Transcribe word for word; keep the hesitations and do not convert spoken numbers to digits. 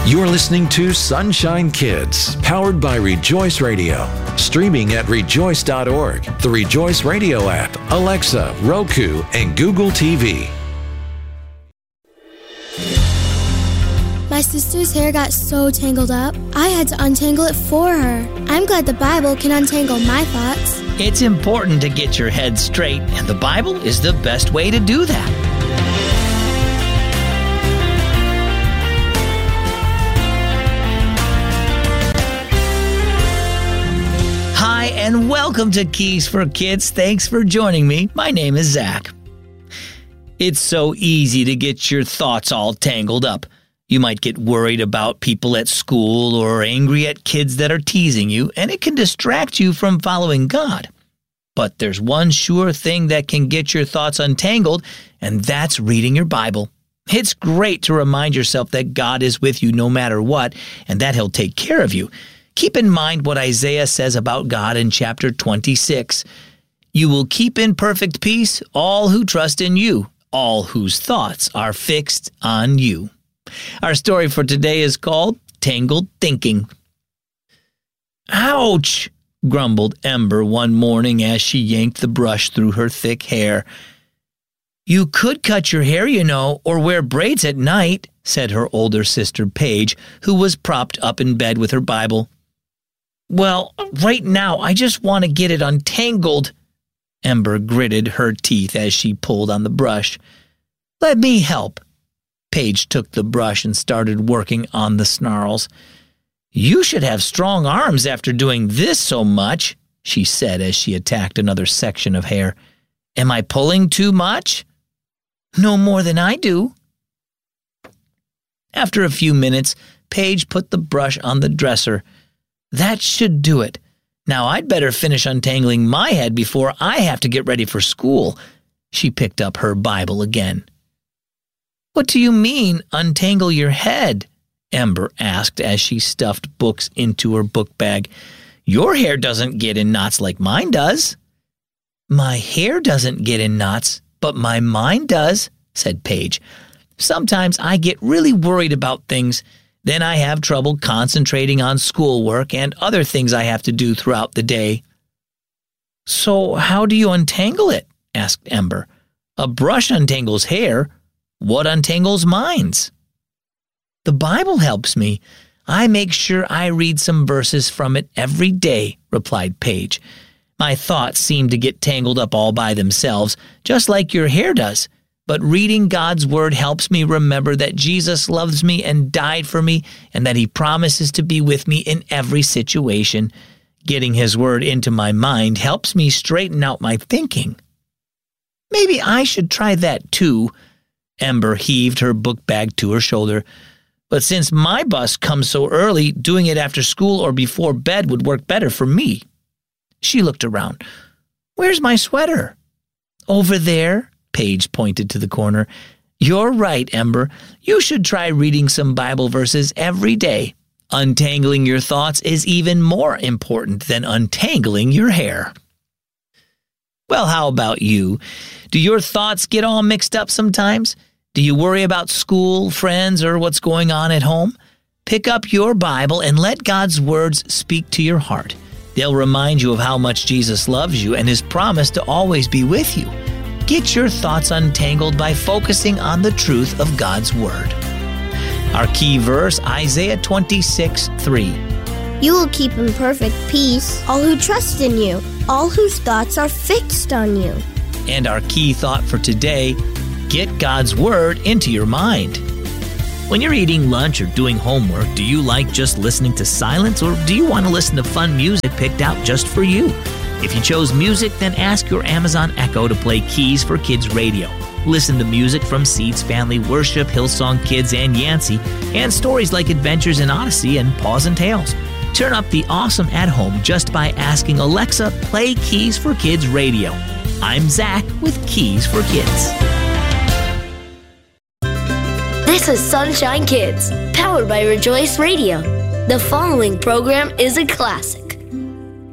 You're listening to Sunshine Kids, powered by Rejoice Radio. Streaming at rejoice dot org, the Rejoice Radio app, Alexa, Roku, and Google T V. My sister's hair got so tangled up, I had to untangle it for her. I'm glad the Bible can untangle my thoughts. It's important to get your head straight, and the Bible is the best way to do that. Hi, and welcome to Keys for Kids. Thanks for joining me. My name is Zach. It's so easy to get your thoughts all tangled up. You might get worried about people at school or angry at kids that are teasing you, and it can distract you from following God. But there's one sure thing that can get your thoughts untangled, and that's reading your Bible. It's great to remind yourself that God is with you no matter what, and that He'll take care of you. Keep in mind what Isaiah says about God in chapter twenty-six. You will keep in perfect peace all who trust in you, all whose thoughts are fixed on you. Our story for today is called Tangled Thinking. Ouch, grumbled Ember one morning as she yanked the brush through her thick hair. You could cut your hair, you know, or wear braids at night, said her older sister Paige, who was propped up in bed with her Bible. Well, right now, I just want to get it untangled. Ember gritted her teeth as she pulled on the brush. Let me help. Paige took the brush and started working on the snarls. You should have strong arms after doing this so much, she said as she attacked another section of hair. Am I pulling too much? No more than I do. After a few minutes, Paige put the brush on the dresser. That should do it. Now I'd better finish untangling my head before I have to get ready for school. She picked up her Bible again. What do you mean, untangle your head? Ember asked as she stuffed books into her book bag. Your hair doesn't get in knots like mine does. My hair doesn't get in knots, but my mind does, said Paige. Sometimes I get really worried about things. Then I have trouble concentrating on schoolwork and other things I have to do throughout the day. So how do you untangle it? Asked Ember. A brush untangles hair. What untangles minds? The Bible helps me. I make sure I read some verses from it every day, replied Paige. My thoughts seem to get tangled up all by themselves, just like your hair does. But reading God's Word helps me remember that Jesus loves me and died for me, and that He promises to be with me in every situation. Getting His Word into my mind helps me straighten out my thinking. Maybe I should try that too. Ember heaved her book bag to her shoulder. But since my bus comes so early, doing it after school or before bed would work better for me. She looked around. Where's my sweater? Over there, Paige pointed to the corner. You're right, Ember. You should try reading some Bible verses every day. Untangling your thoughts is even more important than untangling your hair. Well, how about you? Do your thoughts get all mixed up sometimes? Do you worry about school, friends, or what's going on at home? Pick up your Bible and let God's words speak to your heart. They'll remind you of how much Jesus loves you and His promise to always be with you. Get your thoughts untangled by focusing on the truth of God's Word. Our key verse, Isaiah twenty-six three. You will keep in perfect peace all who trust in you, all whose thoughts are fixed on you. And our key thought for today, get God's Word into your mind. When you're eating lunch or doing homework, do you like just listening to silence, or do you want to listen to fun music picked out just for you? If you chose music, then ask your Amazon Echo to play Keys for Kids Radio. Listen to music from Seeds Family Worship, Hillsong Kids, and Yancey, and stories like Adventures in Odyssey and Paws and Tales. Turn up the awesome at home just by asking Alexa, play Keys for Kids Radio. I'm Zach with Keys for Kids. This is Sunshine Kids, powered by Rejoice Radio. The following program is a classic.